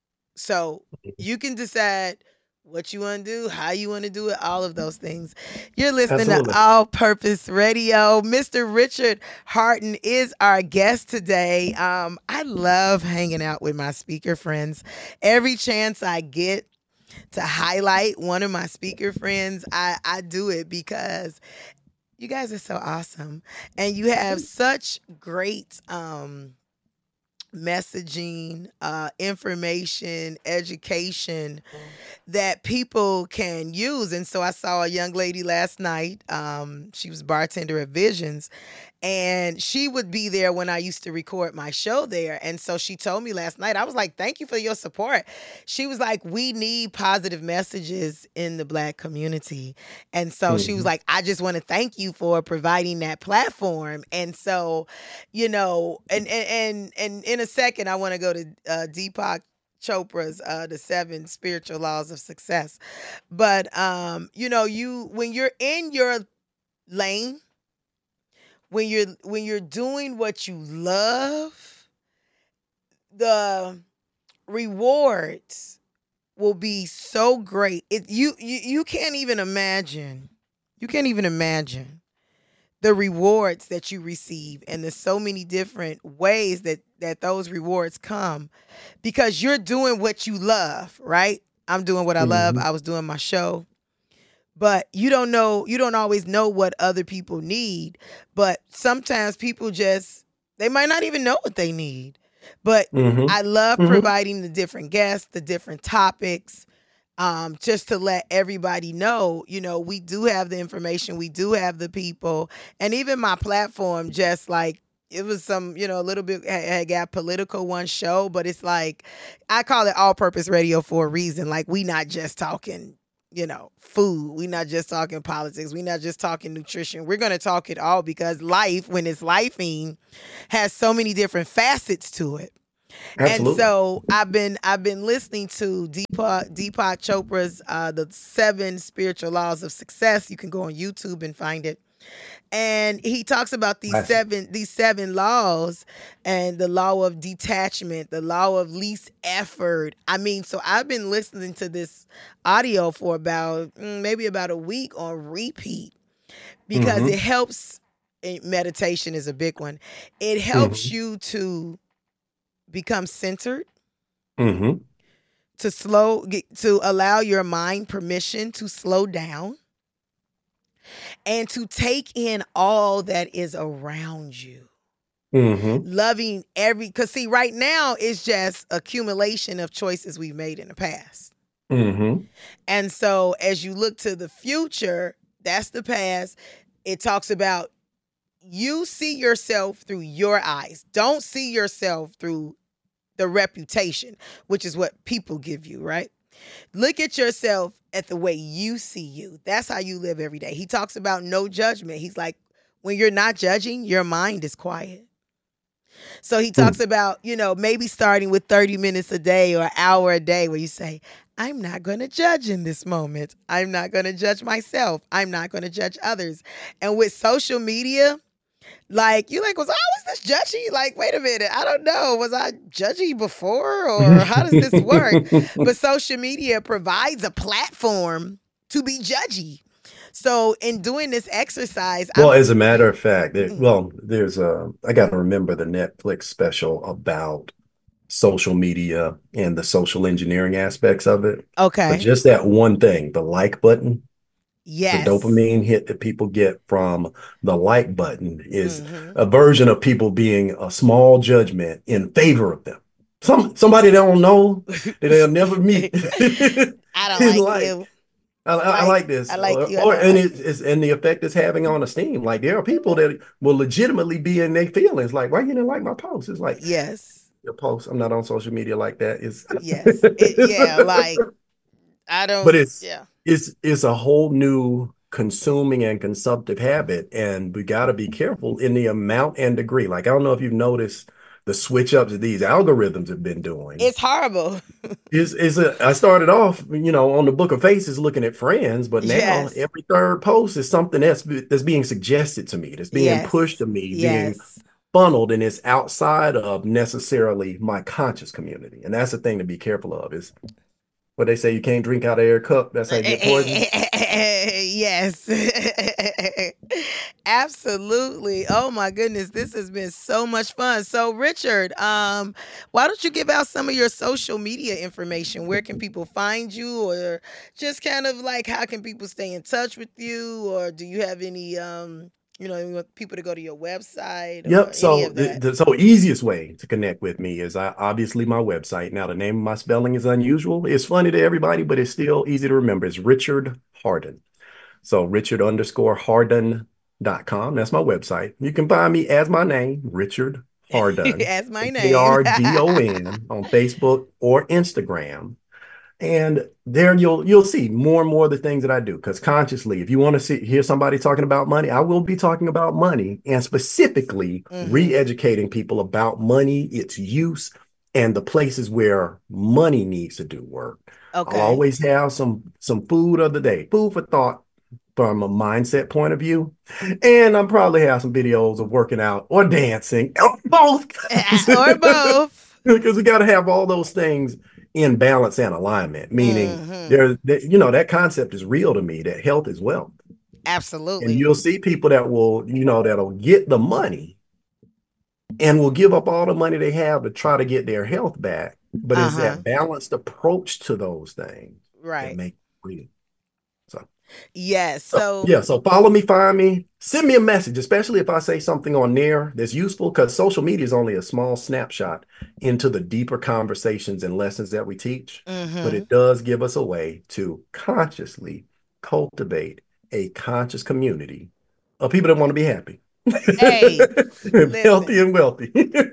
So you can decide what you want to do, how you want to do it, all of those things. You're listening Absolutely. to All Purpose Radio. Mister Richard Harton is our guest today. Um, I love hanging out with my speaker friends. Every chance I get to highlight one of my speaker friends, I, I do it because you guys are so awesome. And you have such great um, messaging, uh, information, education that people can use. And so I saw a young lady last night. Um, she was bartender at Visions, and she would be there when I used to record my show there. And so she told me last night, I was like, thank you for your support. She was like, we need positive messages in the Black community. And so mm-hmm. she was like, I just want to thank you for providing that platform. And so, you know, and and and, and in a second, I want to go to uh, Deepak Chopra's uh, The Seven Spiritual Laws of Success. But, um, you know, you when you're in your lane, when you're when you're doing what you love, the rewards will be so great. It you you, you can't even imagine. You can't even imagine the rewards that you receive, and there's so many different ways that that those rewards come because you're doing what you love, right? I'm doing what I love. Mm-hmm. I was doing my show. But you don't know, you don't always know what other people need. But sometimes people just, they might not even know what they need. But Mm-hmm. I love Mm-hmm. providing the different guests, the different topics, um, just to let everybody know, you know, we do have the information, we do have the people. And even my platform, just like, it was some, you know, a little bit, I got political one show, but it's like, I call it all purpose radio for a reason. Like, we not just talking, you know, food. We not just talking politics. We not just talking nutrition. We're going to talk it all because life, when it's lifing, has so many different facets to it. Absolutely. And so I've been I've been listening to Deepak Deepak Chopra's uh, the Seven Spiritual Laws of Success. You can go on YouTube and find it. And he talks about these Classic. seven these seven laws, and the law of detachment, the law of least effort. I mean, so I've been listening to this audio for about mm, maybe about a week on repeat because Mhm. it helps. eh, Meditation is a big one. It helps Mhm. you to become centered, Mm-hmm. to slow, get- to allow your mind permission to slow down, and to take in all that is around you. Mm-hmm. Loving every, because see, right now it's just accumulation of choices we've made in the past. Mm-hmm. And so as you look to the future, that's the past. It talks about you see yourself through your eyes. Don't see yourself through the reputation, which is what people give you, right? Look at yourself at the way you see you. That's how you live every day. He talks about no judgment. He's like, when you're not judging, your mind is quiet. So he talks about, you know, maybe starting with thirty minutes a day or an hour a day where you say, I'm not going to judge in this moment. I'm not going to judge myself. I'm not going to judge others. And with social media, like, you like, was I always this judgy? Like, wait a minute. I don't know. Was I judgy before, or how does this work? But social media provides a platform to be judgy. So in doing this exercise, Well, I'm, as a matter of fact, there, Mm. well, there's a, I got to remember the Netflix special about social media and the social engineering aspects of it. But okay. just that one thing, the like button, Yes. the dopamine hit that people get from the like button is Mhm. a version of people being a small judgment in favor of them. Some somebody they don't know that they'll never meet. I don't And like, like, you. I, I, I Like, like this, I like or, you, I or don't and like it's, it's and the effect it's having on esteem. Like there are people that will legitimately be in their feelings. Like, why you didn't like my post? It's like Yes. your post. I'm not on social media like that. It's Yes. It, yeah. Like, I don't, but it's yeah. it's it's a whole new consuming and consumptive habit, and we got to be careful in the amount and degree. Like I don't know if you've noticed the switch ups that these algorithms have been doing. It's horrible. Is is a, I started off, you know, on the Book of Faces looking at friends, but now Yes. every third post is something that's that's being suggested to me, that's being Yes. pushed to me, being Yes. funneled, and it's outside of necessarily my conscious community. And that's the thing to be careful of is what they say, you can't drink out of their cup. That's how you get poisoned. Yes. Absolutely. Oh my goodness. This has been so much fun. So Richard, um, why don't you give out some of your social media information? Where can people find you, or just kind of like how can people stay in touch with you, or do you have any um you know, you want people to go to your website or Yep. any So of the, that? the so easiest way to connect with me is I, obviously my website. Now the name of my spelling is unusual. It's funny to everybody, but it's still easy to remember. It's Richard Hardon. So Richard underscore Hardon dot com. That's my website. You can find me as my name, Richard Hardon. As my A name. R D O N on Facebook or Instagram. And there you'll you'll see more and more of the things that I do. Because consciously, if you want to see hear somebody talking about money, I will be talking about money and specifically Mhm. re-educating people about money, its use, and the places where money needs to do work. Okay. I'll always have some some food of the day, food for thought from a mindset point of view. And I'll probably have some videos of working out or dancing, or both. Or both. Because we got to have all those things in balance and alignment, meaning Mhm. there, that, you know, that concept is real to me, that health is wealth. And Absolutely. you'll see people that will, you know, that'll get the money and will give up all the money they have to try to get their health back. But it's Uh-huh. that balanced approach to those things that Right. make it real. So, Yes. so So, yeah, so follow me, find me, send me a message, especially if I say something on there that's useful, because social media is only a small snapshot into the deeper conversations and lessons that we teach. But mm-hmm. it does give us a way to consciously cultivate a conscious community of people that want to be happy, Hey, healthy listen. and wealthy.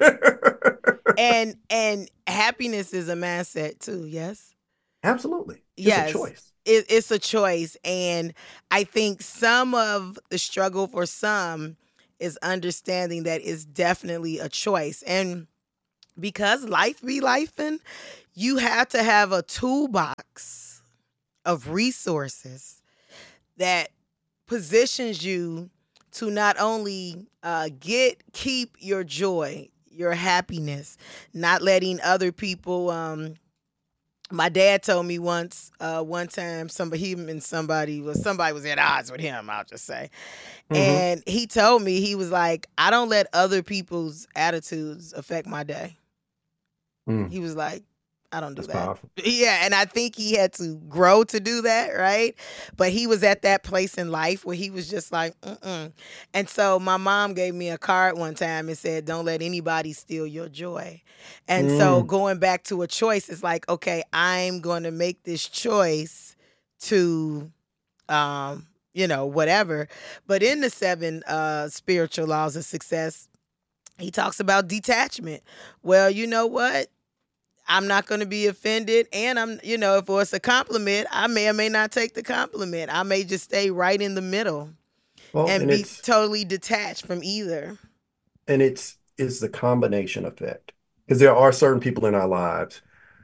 And and happiness is a mindset too, yes? Absolutely. It's a Yes. choice. It, it's a choice. And I think some of the struggle for some is understanding that it's definitely a choice. And because life be lifing, you have to have a toolbox of resources that positions you to not only uh, get keep your joy, your happiness, not letting other people. Um, my dad told me once, uh, one time, somebody him and somebody was somebody was at odds with him. I'll just say, Mhm. and he told me he was like, I don't let other people's attitudes affect my day. Mm, He was like, I don't do that's that. powerful. Yeah, and I think he had to grow to do that, right? But he was at that place in life where he was just like, mm-mm. And so my mom gave me a card one time and said, don't let anybody steal your joy. And so Mm, going back to a choice, it's like, okay, I'm going to make this choice to, um, you know, whatever. But in the seven uh, spiritual laws of success, he talks about detachment. Well, you know what? I'm not going to be offended. And I'm, you know, if it's a compliment, I may or may not take the compliment. I may just stay right in the middle well, and and be it's totally detached from either. and it's it's the combination effect, because there are certain people in our lives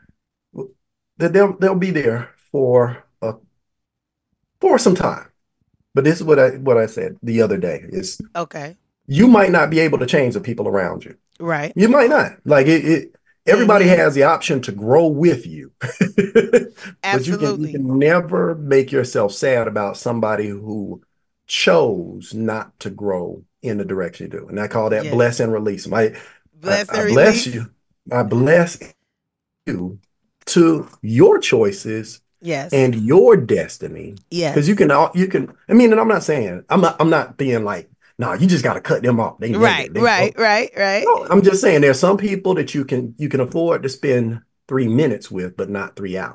that they'll they'll be there for uh, for some time. But this is what I what I said the other day is Okay. you might not be able to change the people around you. Right. You might not. Like it, it everybody Mm-hmm. has the option to grow with you. But you can you Absolutely. can never make yourself sad about somebody who chose not to grow in the direction you do. And I call that bless Yes. and release. I, I, Bless I and bless release. you. I bless you to your choices Yes. and your destiny. Because you Yes. can all you can, I mean, and I'm not saying I'm not I'm not being like, no, you just gotta cut them off. They Right. negative. They Right. oh. Right. Right. No, I'm just saying there's some people that you can you can afford to spend three minutes with, but not three hours.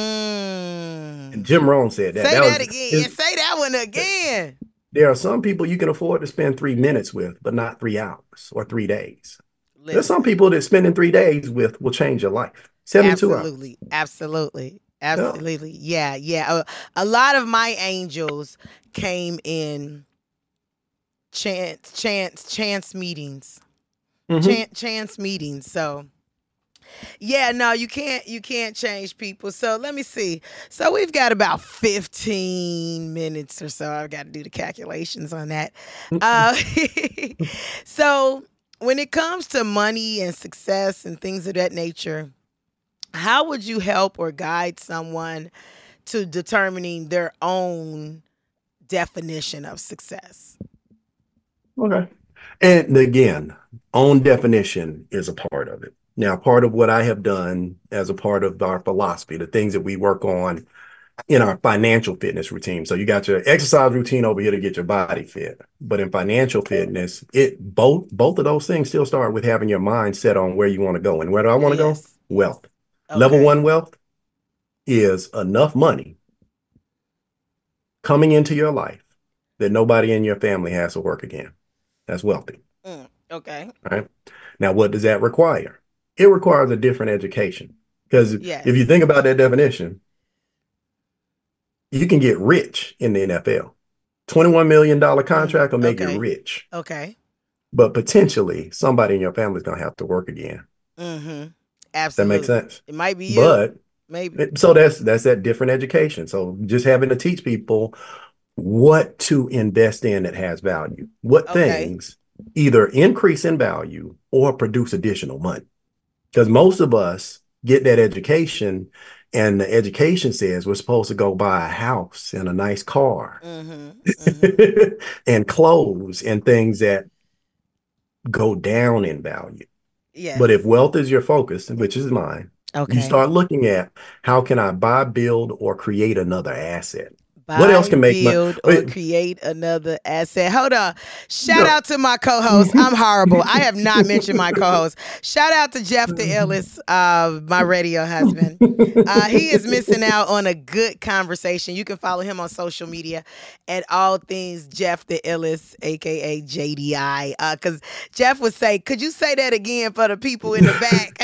And Mm. Jim Rohn said that. Say That that was again. his, And say that one again. there are some people you can afford to spend three minutes with, but not three hours or three days. There's some Listen. people that spending three days with will change your life. seventy-two hours. Absolutely. Absolutely. Yeah. Absolutely. Yeah. Yeah. A, a lot of my angels came in chance, chance, chance meetings. Hmm. Chance, chance meetings. So yeah, no, you can't you can't change people. So let me see. So we've got about fifteen minutes or so. I've got to do the calculations on that. Uh, so when it comes to money and success and things of that nature, how would you help or guide someone to determining their own definition of success? Okay. And again, own definition is a part of it. Now, part of what I have done as a part of our philosophy, the things that we work on in our financial fitness routine. So you got your exercise routine over here to get your body fit. But in financial fitness, it both both of those things still start with having your mind set on where you want to go. And where do I want to go? Yes. Wealth. Level Okay. one wealth is enough money coming into your life that nobody in your family has to work again. That's wealthy. Mm, okay. Right. Now, what does that require? It requires a different education. Because if you Yes. think about that definition, you can get rich in the N F L. twenty-one million dollars Mm, contract will make you okay. rich. Okay. But potentially somebody in your family is going to have to work again. Mm-hmm. That makes Absolutely. sense. It might be you. But Maybe. it, so that's that's that different education. So just having to teach people what to invest in that has value, what Okay. things either increase in value or produce additional money. Because most of us get that education And the education says we're supposed to go buy a house and a nice car Mm-hmm. Mm-hmm. and clothes and things that go down in value. But if Yes. wealth is your focus, which is mine, you Okay. start looking at how can I buy, build, or create another asset? What else Buy, can make money? build, or create another asset. Hold on. Shout No. out to my co-host. I'm horrible. I have not mentioned my co-host. Shout out to Jeff the Illis, uh, my radio husband. Uh, he is missing out on a good conversation. You can follow him on social media at all things Jeff the Illis, aka J D I. Because uh, Jeff would say, "Could you say that again for the people in the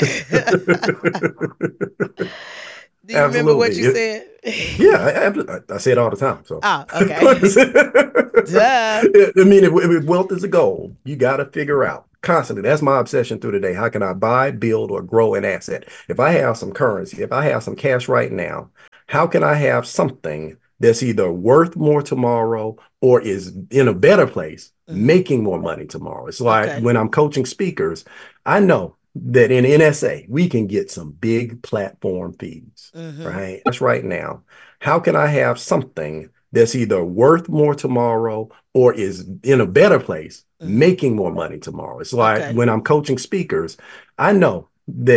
back?" Do you Absolutely. remember what you It, said? yeah, I, I, I say it all the time. So, oh, okay. Duh. I mean, if, if wealth is a goal, you got to figure out constantly. That's my obsession through the day. How can I buy, build, or grow an asset? If I have some currency, if I have some cash right now, how can I have something that's either worth more tomorrow or is in a better place, Mm-hmm. making more money tomorrow? It's like Okay. when I'm coaching speakers, I know that in N S A, we can get some big platform fees, Mm-hmm. right? That's right now. How can I have something that's either worth more tomorrow or is in a better place, Mm-hmm. making more money tomorrow? It's like Okay. when I'm coaching speakers, I know that